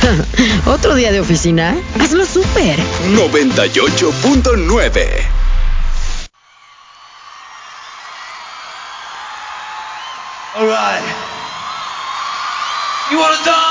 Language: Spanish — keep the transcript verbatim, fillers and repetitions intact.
¿Otro día de oficina? Hazlo súper. noventa y ocho punto nueve. All right. You wanna dance?